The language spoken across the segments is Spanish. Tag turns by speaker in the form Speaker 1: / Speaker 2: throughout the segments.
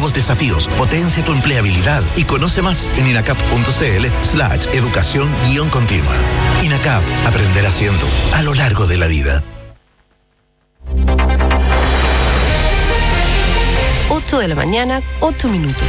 Speaker 1: nuevos desafíos, potencia tu empleabilidad y conoce más en inacap.cl/educación-continua. INACAP, aprender haciendo a lo largo de la vida.
Speaker 2: 8 de la mañana, 8 minutos.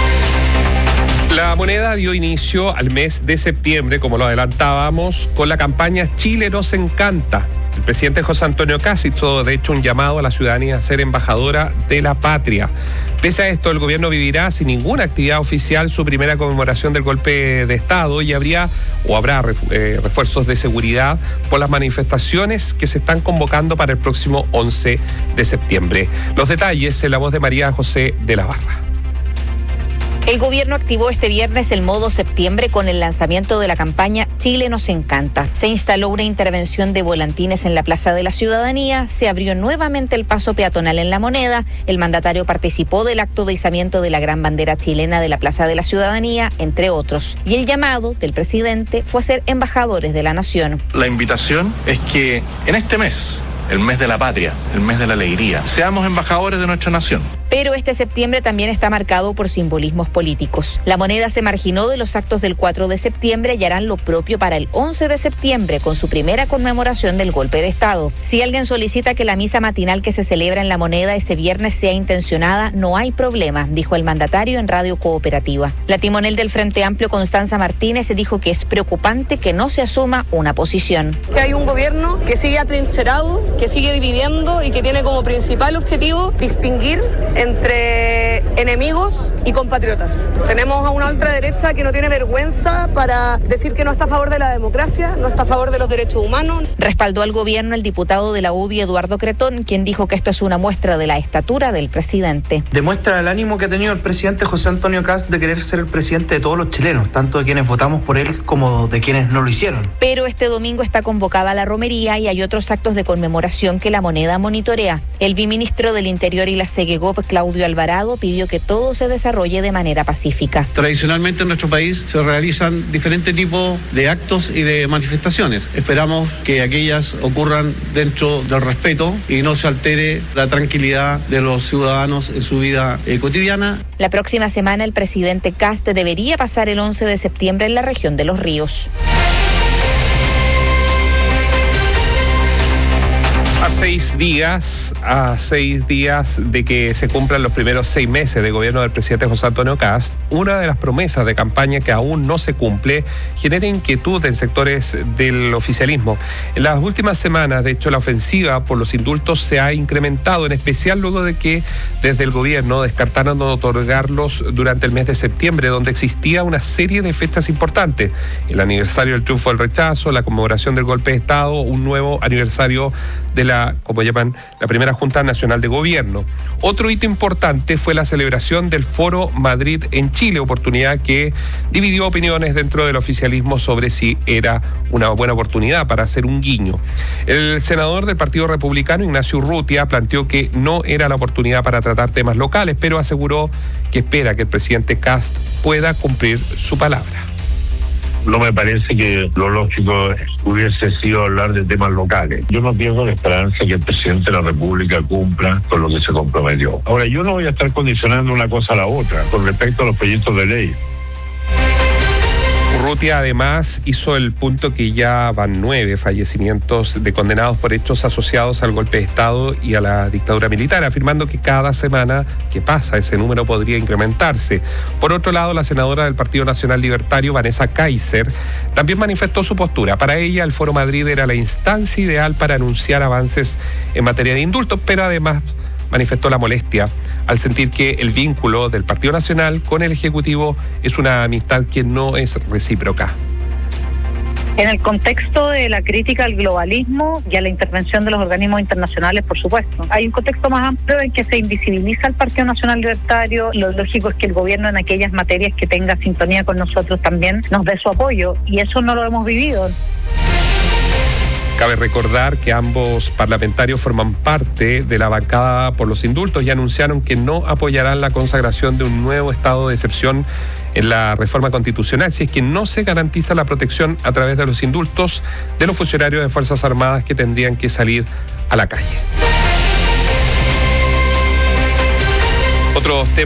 Speaker 3: La Moneda dio inicio al mes de septiembre, como lo adelantábamos, con la campaña Chile nos encanta. El presidente José Antonio Kast hizo, de hecho, un llamado a la ciudadanía a ser embajadora de la patria. Pese a esto, el gobierno vivirá sin ninguna actividad oficial su primera conmemoración del golpe de Estado y habrá refuerzos de seguridad por las manifestaciones que se están convocando para el próximo 11 de septiembre. Los detalles en la voz de María José de la Barra.
Speaker 4: El gobierno activó este viernes el modo septiembre con el lanzamiento de la campaña Chile nos encanta. Se instaló una intervención de volantines en la Plaza de la Ciudadanía, se abrió nuevamente el paso peatonal en La Moneda, el mandatario participó del acto de izamiento de la gran bandera chilena de la Plaza de la Ciudadanía, entre otros. Y el llamado del presidente fue a ser embajadores de la nación.
Speaker 5: La invitación es que en este mes, el mes de la patria, el mes de la alegría, seamos embajadores de nuestra nación.
Speaker 4: Pero este septiembre también está marcado por simbolismos políticos. La Moneda se marginó de los actos del 4 de septiembre y harán lo propio para el 11 de septiembre con su primera conmemoración del golpe de Estado. Si alguien solicita que la misa matinal que se celebra en La Moneda ese viernes sea intencionada, no hay problema, dijo el mandatario en Radio Cooperativa. La timonel del Frente Amplio, Constanza Martínez, dijo que es preocupante que no se asuma una posición.
Speaker 6: Que hay un gobierno que sigue atrincherado, que sigue dividiendo y que tiene como principal objetivo distinguir entre enemigos y compatriotas. Tenemos a una ultraderecha que no tiene vergüenza para decir que no está a favor de la democracia, no está a favor de los derechos humanos.
Speaker 4: Respaldó al gobierno el diputado de la UDI, Eduardo Cretón, quien dijo que esto es una muestra de la estatura del presidente.
Speaker 7: Demuestra el ánimo que ha tenido el presidente José Antonio Kast de querer ser el presidente de todos los chilenos, tanto de quienes votamos por él como de quienes no lo hicieron.
Speaker 4: Pero este domingo está convocada la romería y hay otros actos de conmemoración que la Moneda monitorea. El viceministro del Interior y la Segegov, Claudio Alvarado, pidió que todo se desarrolle de manera pacífica.
Speaker 8: Tradicionalmente en nuestro país se realizan diferentes tipos de actos y de manifestaciones. Esperamos que aquellas ocurran dentro del respeto y no se altere la tranquilidad de los ciudadanos en su vida cotidiana.
Speaker 4: La próxima semana el presidente Kast debería pasar el 11 de septiembre en la región de Los Ríos.
Speaker 3: A seis días de que se cumplan los primeros 6 meses de gobierno del presidente José Antonio Kast, una de las promesas de campaña que aún no se cumple genera inquietud en sectores del oficialismo. En las últimas semanas, de hecho, la ofensiva por los indultos se ha incrementado, en especial luego de que desde el gobierno descartaron no otorgarlos durante el mes de septiembre, donde existía una serie de fechas importantes: el aniversario del triunfo del rechazo, la conmemoración del golpe de Estado, un nuevo aniversario de la, como llaman, la primera Junta Nacional de Gobierno. Otro hito importante fue la celebración del Foro Madrid en Chile, oportunidad que dividió opiniones dentro del oficialismo sobre si era una buena oportunidad para hacer un guiño. El senador del Partido Republicano, Ignacio Urrutia, planteó que no era la oportunidad para tratar temas locales, pero aseguró que espera que el presidente Kast pueda cumplir su palabra.
Speaker 9: No me parece que lo lógico hubiese sido hablar de temas locales. Yo no pierdo la esperanza que el presidente de la República cumpla con lo que se comprometió. Ahora, yo no voy a estar condicionando una cosa a la otra con respecto a los proyectos de ley.
Speaker 3: Urrutia además hizo el punto que ya van 9 fallecimientos de condenados por hechos asociados al golpe de Estado y a la dictadura militar, afirmando que cada semana que pasa ese número podría incrementarse. Por otro lado, la senadora del Partido Nacional Libertario, Vanessa Kaiser, también manifestó su postura. Para ella, el Foro Madrid era la instancia ideal para anunciar avances en materia de indultos, pero además manifestó la molestia al sentir que el vínculo del Partido Nacional con el Ejecutivo es una amistad que no es recíproca.
Speaker 10: En el contexto de la crítica al globalismo y a la intervención de los organismos internacionales, por supuesto. Hay un contexto más amplio en que se invisibiliza al Partido Nacional Libertario. Lo lógico es que el gobierno en aquellas materias que tenga sintonía con nosotros también nos dé su apoyo, y eso no lo hemos vivido.
Speaker 3: Cabe recordar que ambos parlamentarios forman parte de la bancada por los indultos y anunciaron que no apoyarán la consagración de un nuevo estado de excepción en la reforma constitucional si es que no se garantiza la protección a través de los indultos de los funcionarios de Fuerzas Armadas que tendrían que salir a la calle. Otros temas.